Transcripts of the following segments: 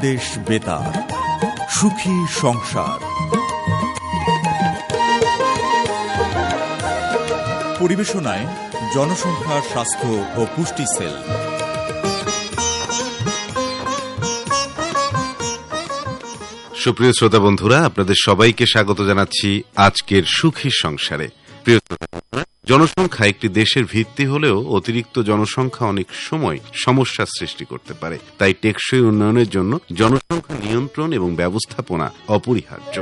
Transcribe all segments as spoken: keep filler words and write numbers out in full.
দেশ বেতার, সুখী সংসার। পরিবেশনায় জনসংখ্যা, স্বাস্থ্য ও পুষ্টি সেল। সুপ্রিয় শ্রোতা বন্ধুরা, আপনাদের সবাইকে স্বাগত জানাচ্ছি আজকের সুখী সংসারে। প্রিয় শ্রোতা বন্ধুরা, জনসংখ্যা একটি দেশের ভিত্তি হলেও অতিরিক্ত জনসংখ্যা অনেক সময় সমস্যার সৃষ্টি করতে পারে। তাই টেকসই উন্নয়নের জন্য জনসংখ্যা নিয়ন্ত্রণ এবং ব্যবস্থাপনা অপরিহার্য।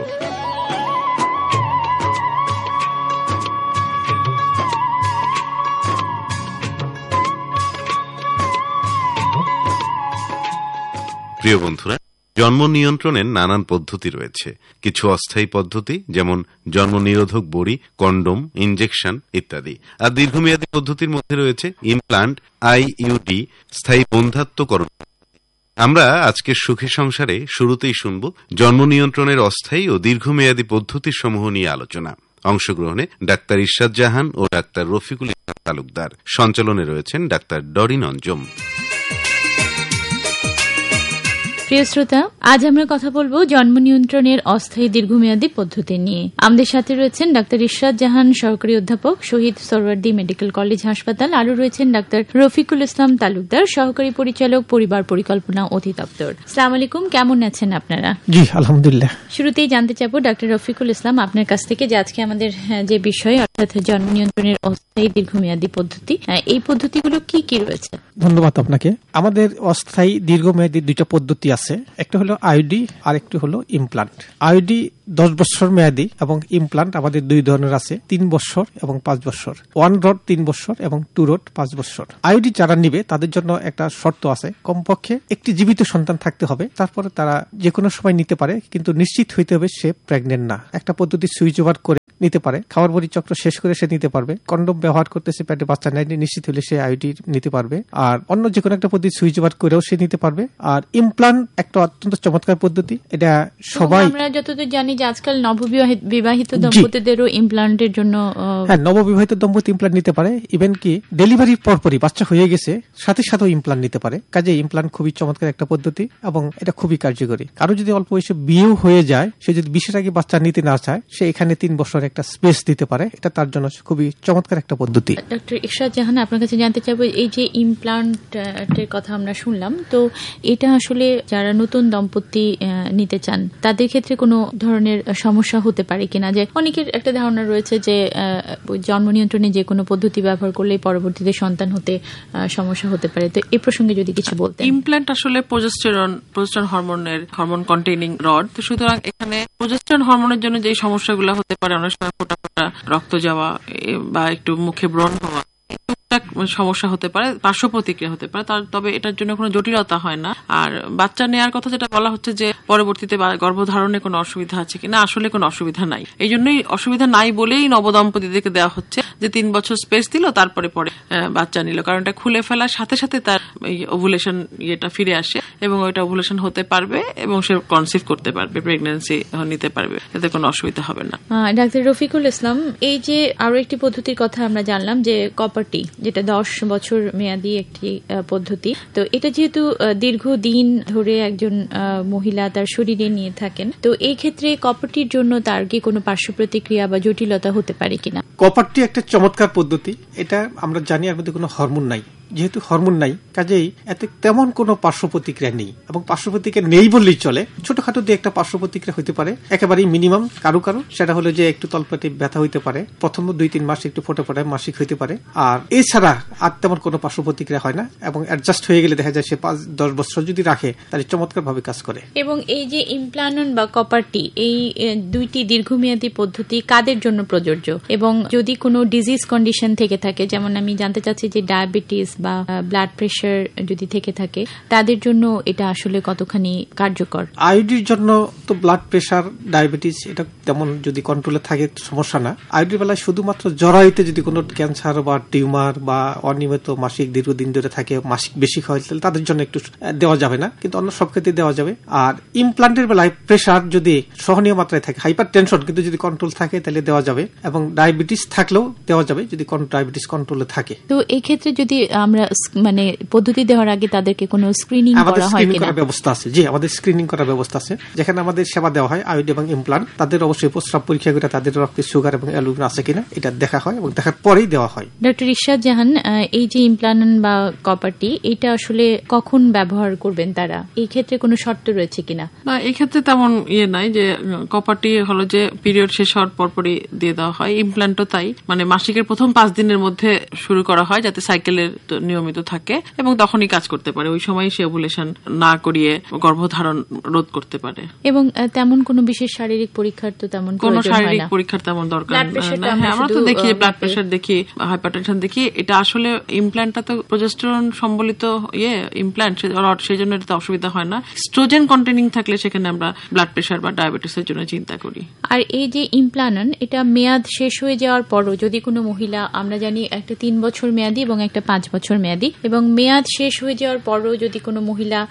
প্রিয় বন্ধুরা, জন্ম নিয়ন্ত্রণের নানান পদ্ধতি রয়েছে। কিছু অস্থায়ী পদ্ধতি, যেমন জন্ম নিরোধক বড়ি, কন্ডোম, ইনজেকশন ইত্যাদি। আর দীর্ঘমেয়াদী পদ্ধতির মধ্যে রয়েছে ইমপ্লান্ট, আইইউডি, স্থায়ী বন্ধ্যাত্বকরণ। আমরা আজকের সুখী সংসারে শুরুতেই শুনব জন্ম নিয়ন্ত্রণের অস্থায়ী ও দীর্ঘমেয়াদী পদ্ধতি সমূহ নিয়ে আলোচনা। অংশগ্রহণে ডাক্তার ইরশাদ জাহান ও ডাক্তার রফিকুল ইসলাম তালুকদার। সঞ্চালনে রয়েছেন ডাক্তার ডরিন অঞ্জুম। প্রিয় শ্রোতা, আজ আমরা কথা বলবো জন্ম নিয়ন্ত্রণের অস্থায়ী দীর্ঘমেয়াদী পদ্ধতি নিয়ে। আমাদের সাথে রয়েছেন ডাক্তার ইরশাদ জাহান, সহকারী অধ্যাপক, শহীদ সোহরাওয়ার্দী মেডিকেল কলেজ হাসপাতাল। আরও রয়েছেন ডাক্তার রফিকুল ইসলাম তালুকদার, সহকারী পরিচালক, পরিবার পরিকল্পনা অধিদপ্তর। আসসালামু আলাইকুম, কেমন আছেন আপনারা? জি, আলহামদুলিল্লাহ। শুরুতেই জানতে চাবো ডাক্তার রফিকুল ইসলাম আপনার কাছ থেকে যে আজকে আমাদের যে বিষয়, অর্থাৎ জন্ম নিয়ন্ত্রণের অস্থায়ী দীর্ঘমেয়াদী পদ্ধতি, এই পদ্ধতিগুলো কি কি রয়েছে? ধন্যবাদ আপনাকে। আমাদের অস্থায়ী দীর্ঘমেয়াদী দুইটা পদ্ধতি আছে। একটা হলো আইউডি আর একটি হলো ইমপ্লান্ট। আইউডি দশ বছর মেয়াদী এবং ইমপ্লান্ট আমাদের দুই ধরনের আছে, তিন বছর এবং পাঁচ বছর। ওয়ান রড তিন বছর এবং টু রড পাঁচ বছর। আইউডি যারা নিবে তাদের জন্য একটা শর্ত আছে, কমপক্ষে একটি জীবিত সন্তান থাকতে হবে। তারপরে তারা যে কোনো সময় নিতে পারে, কিন্তু নিশ্চিত হইতে হবে সে প্রেগনেন্ট না। একটা পদ্ধতি সুইচ ওভার করে নিতে পারে, খাবার পরিচক্র শেষ করে সে নিতে পারবে। কন্ডোম ব্যবহার করতেছে, পেটে বাচ্চা নেয়নি, নিশ্চিত হলে সে আইউডি নিতে পারবে। আর অন্য যে কোনো একটা পদ্ধতি সুইচ ওভার করেও সে নিতে পারবে। আর ইমপ্লান্ট একটা অত্যন্ত চমৎকার পদ্ধতি, এটা সবাই আমরা যতদূর জানি যে আজকাল নববিবাহিত দম্পতিদেরও ইমপ্লান্টের জন্য, হ্যাঁ, নববিবাহিত দম্পতি ইমপ্লান্ট নিতে পারে। ইভেন কি ডেলিভারির পরপরই বাচ্চা হয়ে গেছে সাথে সাথেও ইমপ্লান্ট নিতে পারে। কাজে ইমপ্লান্ট খুবই চমৎকার একটা পদ্ধতি এবং এটা খুবই কার্যকরী। কারো যদি অল্প বয়সে বিয়েও হয়ে যায়, সে যদি বিশের আগে বাচ্চা নিতে না চায়, সে এখানে তিন বছর একটা স্পেস দিতে পারে। এটা তার জন্য খুবই চমৎকার একটা পদ্ধতি। ডক্টর ইরশাদ জাহান, আপনার কাছে জানতে চাইবো, এই যে ইমপ্লান্টের কথা আমরা শুনলাম, তো এটা আসলে যারা নতুন দম্পতি নিতে চান তাদের ক্ষেত্রে কোনো ধরনের সমস্যা হতে পারে কিনা? যে অনেকের একটা ধারণা রয়েছে যে জন্ম নিয়ন্ত্রণে যে কোনো পদ্ধতি ব্যবহার করলে পরবর্তীতে সন্তান হতে সমস্যা হতে পারে। তো এই প্রসঙ্গে যদি কিছু বলতেন। ইমপ্ল্যান্ট আসলে প্রজেস্টেরন প্রজেস্টেরন হরমোনের হরমোন কন্টেইনিং রড। তো সুতরাং এখানে প্রজেস্টেরন হরমোনের জন্য যে সমস্যাগুলো হতে পারে, অনেক সময় ফোটা ফোটা রক্ত যাওয়া বা একটু মুখে ব্রণ হওয়া, সমস্যা হতে পারে, পার্শ্ব প্রতিক্রিয়া হতে পারে। তবে এটার জন্য কোনো জটিলতা হয় না। আর বাচ্চা নেওয়ার কথা যেটা বলা হচ্ছে যে পরবর্তীতে গর্ভধারণে কোনো অসুবিধা আছে কিনা, আসলে কোনো অসুবিধা নাই। এই জন্যই অসুবিধা নাই বলেই নবদম্পতিদেরকে দেওয়া হচ্ছে যে তিন বছর স্পেস দিল, তারপরে পরে বাচ্চা নিল। কারণ এটা খুলে ফেলার সাথে সাথে তার ওভুলেশন ইয়েটা ফিরে আসে এবং ওইটা ওভুলেশন হতে পারবে এবং সে কনসিভ করতে পারবে, প্রেগন্যান্সি নিতে পারবে, এতে কোনো অসুবিধা হবে না। ডাক্তার রফিকুল ইসলাম, এই যে আরো একটি পদ্ধতির কথা আমরা জানলাম যে কপারটি, যেটা দশ বছর মেয়াদী একটি পদ্ধতি। তো এটা যেহেতু দীর্ঘদিন ধরে একজন মহিলা তার শরীরে নিয়ে থাকেন, তো এই ক্ষেত্রে কপারটির জন্য তার কি কোনো পার্শ্ব প্রতিক্রিয়া বা জটিলতা হতে পারে কিনা? কপারটি একটা চমৎকার পদ্ধতি। এটা আমরা জানি এর মধ্যে কোনো হরমোন নাই। যেহেতু হরমোন নাই, কাজেই এতে তেমন কোনো পার্শ্ব প্রতিক্রিয়া নেই এবং পার্শ্ব প্রতিক্রিয়া নেই বললেই চলে। ছোটখাটো দিয়ে একটা পার্শ্ব প্রতিক্রিয়া হতে পারে, একেবারেই মিনিমাম। কারো কারো সেটা হলো যে একটু তলপেটে ব্যথা হইতে পারে, প্রথম দুই তিন মাস একটু ফোটা ফোটায় মাসিক হইতে পারে। আর এছাড়া আর তেমন কোনো পার্শ্ব প্রতিক্রিয়া হয় না এবং অ্যাডজাস্ট হয়ে গেলে দেখা যায় সে পাঁচ দশ বছর যদি রাখে তাহলে চমৎকার ভাবে কাজ করে। এবং এই যে ইমপ্লান্ট বা কপারটি, এই দুইটি দীর্ঘমেয়াদী পদ্ধতি কাদের জন্য প্রযোজ্য? এবং যদি কোনো ডিজিজ কন্ডিশন থেকে থাকে, যেমন আমি জানতে চাচ্ছি যে ডায়াবেটিস বা ব্লাড প্রেশার যদি থেকে থাকে, তাদের জন্য এটা আসলে কতখানি কার্যকর? আইউডির জন্য তো ব্লাড প্রেশার, ডায়াবেটিস এটা তেমন যদি কন্ট্রোলে থাকে সমস্যা না। আইউডির বেলায় শুধুমাত্র জরায়ুতে যদি কোনো ক্যান্সার বা টিউমার বা অনিয়মিত মাসিক দীর্ঘদিন ধরে থাকে, মাসিক বেশি হয়, তাহলে তাদের জন্য একটু দেওয়া যাবে না, কিন্তু অন্য সব ক্ষেত্রে দেওয়া যাবে। আর ইমপ্লান্টের বেলায় প্রেশার যদি সহনীয় মাত্রায় থাকে, হাইপার টেনশন কিন্তু যদি কন্ট্রোল থাকে তাহলে দেওয়া যাবে, এবং ডায়াবেটিস থাকলেও দেওয়া যাবে যদি ডায়াবেটিস কন্ট্রোলে থাকে। তো এই ক্ষেত্রে যদি আমরা মানে পদ্ধতি দেওয়ার আগে তাদেরকে কোনো স্ক্রিনিং করা হয় কিনা? আমাদের ব্যবস্থা আছে, জি আমাদের স্ক্রিনিং করার ব্যবস্থা আছে। যেখানে আমাদের সেবা দেওয়া হয় আইওডি এবং ইমপ্লান্ট, তাদের অবশ্যই প্রস্রাব পরীক্ষা করে তাদের রক্তে সুগার এবং অ্যালুমিন আছে কিনা এটা দেখা হয় এবং দেখার পরেই দেওয়া হয়। ডক্টর ইরশাদ জাহান, এই যে ইমপ্লান্ট বা কপারটি, এটা আসলে কখন ব্যবহার করবেন তারা? এই ক্ষেত্রে কোনো শর্ত রয়েছে কিনা? না, এই ক্ষেত্রে তেমন ইয়ে নাই যে কপারটি হলো যে পিরিয়ড শেষ হওয়ার পরপরই দিয়ে দেওয়া হয়। ইমপ্লান্টও তাই, মানে মাসিকের প্রথম পাঁচ দিনের মধ্যে শুরু করা হয় যাতে সাইকেলের নিয়মিত থাকে এবং তখনই কাজ করতে পারে, ওই সময় সে ওভুলেশন না করিয়ে গর্ভধারণ রোধ করতে পারে। এবং তেমন কোনো বিশেষ শারীরিক পরীক্ষার তো তেমন কোনো শারীরিক পরীক্ষার তেমন দরকার না। আমরা তো দেখি ব্লাড প্রেশার দেখি, হাইপারটেনশন দেখি। এটা আসলে ইমপ্ল্যান্টটা তো প্রোজেস্টেরন সম্বলিত ইয়ে ইমপ্ল্যান্ট, সেই জন্য এটা অসুবিধা হয় না। স্ট্রোজেন কন্টেনিং থাকলে সেখানে আমরা ব্লাড প্রেশার বা ডায়াবেটিসের জন্য চিন্তা করি। আর এই যে ইমপ্ল্যান্ট, এটা মেয়াদ শেষ হয়ে যাওয়ার পরও যদি কোনো মহিলা, আমরা জানি একটা তিন বছর মেয়াদি এবং একটা পাঁচ বছর মেয়াদি, এবং মেয়াদ শেষ হয়ে যাওয়ার পরও যদি কোনো মহিলা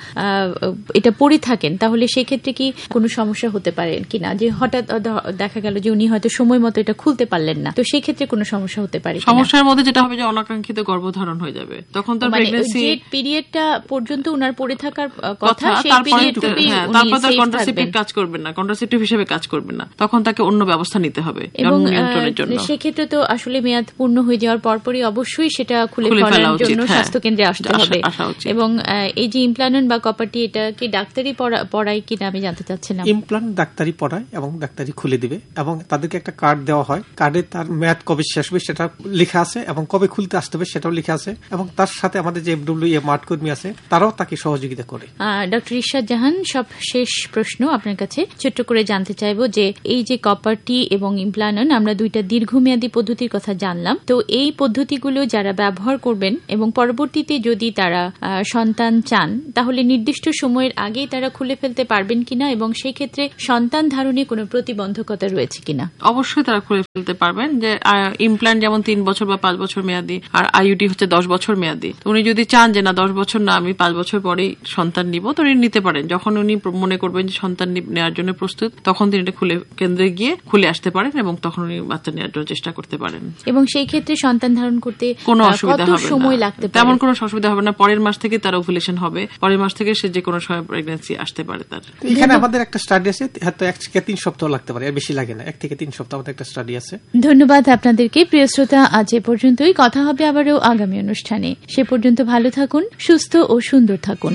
এটা পরে থাকেন তাহলে সেক্ষেত্রে কি কোনো সমস্যা হতে পারে কিনা? যে হঠাৎ দেখা গেল যে উনি হয়তো সময় মতো এটা খুলতে পারলেন না, তো সেই ক্ষেত্রে কোনো সমস্যা হতে পারে? সমস্যার মধ্যে যেটা হবে যে অনাকাঙ্ক্ষিত গর্ভধারণ হয়ে যাবে, তখন তো প্রেগন্যান্সি যে পিরিয়ডটা পর্যন্ত উনার পড়ে থাকার কথা, সেই পিরিয়ডটুকুই তারপর তার কন্ট্রাসেপটিভ কাজ করবে না, কন্ট্রাসেপটিভ হিসেবে কাজ করবে না, তখন তাকে অন্য ব্যবস্থা নিতে হবে জন্ম নিয়ন্ত্রণের জন্য। সেক্ষেত্রে তো আসলে মেয়াদ পূর্ণ হয়ে যাওয়ার পরপরই অবশ্যই সেটা খুলে ফেলার জন্য স্বাস্থ্য কেন্দ্রে আসতে হবে। এবং এই যে ইমপ্ল্যান্ট বা কপারটি, এটা কি ডাক্তারি পড়ায় কিনা আমি জানতে চাচ্ছিলাম। ইমপ্ল্যান্ট ডাক্তারি পড়ায় এবং ডাক্তারি খুলে দিবে এবং তাদেরকে একটা কার্ড দেওয়া হয়, কার্ডে তার মেয়াদ কবে শেষ হবে সেটা লেখা আছে এবং কবে খুলতে আসতে হবে সেটাও লেখা আছে, এবং তার সাথে আমাদের যে এফডব্লিউ মাঠ কর্মী আছে তারাও তাকে সহযোগিতা করে। ডক্টর ইরশাদ জাহান, সব শেষ প্রশ্ন আপনার কাছে ছোট্ট করে জানতে চাইবো যে এই যে কপারটি এবং ইমপ্ল্যান্ট, আমরা দুইটা দীর্ঘমেয়াদী পদ্ধতির কথা জানলাম, তো এই পদ্ধতিগুলো যারা ব্যবহার করবেন এবং পরবর্তীতে যদি তারা সন্তান চান তাহলে নির্দিষ্ট সময়ের আগেই তারা খুলে ফেলতে পারবেন কিনা, এবং সেই ক্ষেত্রে সন্তান ধারণে কোনো প্রতিবন্ধকতা রয়েছে কিনা? অবশ্যই তারা খুলে ফেলতে পারবেন। যে ইমপ্ল্যান্ট যেমন তিন বছর বা পাঁচ বছর মেয়াদি, আর আইইউডি হচ্ছে দশ বছর মেয়াদি। উনি যদি চান যে না দশ বছর না, আমি পাঁচ বছর পরেই সন্তান নিব, তো উনি নিতে পারেন। যখন উনি মনে করবেন যে সন্তান নেওয়ার জন্য প্রস্তুত, তখন তিনি এটা খুলে কেন্দ্রে গিয়ে খুলে আসতে পারেন এবং তখন উনি বাচ্চা নেওয়ার জন্য চেষ্টা করতে পারেন। এবং সেই ক্ষেত্রে সন্তান ধারণ করতে কোনো অসুবিধা হবে না, সময় লাগতে পারে তেমন কোনো অসুবিধা হবে না। পরের মাস থেকে তার ওভুলেশন হবে, পরের মাস থেকে সে যে কোনো সময় প্রেগন্যান্সি আসতে পারে। তার এখানে আমাদের একটা স্টাডি আছে, হয়তো এক থেকে তিন সপ্তাহ লাগতে পারে, বেশি লাগে না, এক থেকে তিন সপ্তাহ আমাদের একটা স্টাডি আছে। ধন্যবাদ আপনাদেরকে প্রিয় শ্রোতা, আজ এ পর্যন্তই। কথা হবে আবারও আগামী অনুষ্ঠানে। সে পর্যন্ত ভালো থাকুন, সুস্থ ও সুন্দর থাকুন।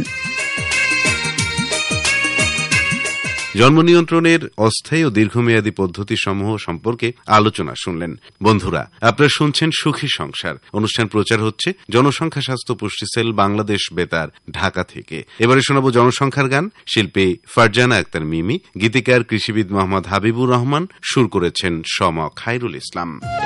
জন্ম নিয়ন্ত্রণের অস্থায়ী ও দীর্ঘমেয়াদী পদ্ধতি সমূহ সম্পর্কে আলোচনা শুনলেন। বন্ধুরা, আপনারা শুনছেন সুখী সংসার। অনুষ্ঠান প্রচার হচ্ছে জনসংখ্যা স্বাস্থ্য পুষ্টি সেল, বাংলাদেশ বেতার, ঢাকা থেকে। এবারে শোনাবো জনসংখ্যার গান। শিল্পী ফারজানা আক্তার মিমি, গীতিকার কৃষিবিদ মোহাম্মদ হাবিবুর রহমান, সুর করেছেন সমক খায়রুল ইসলাম।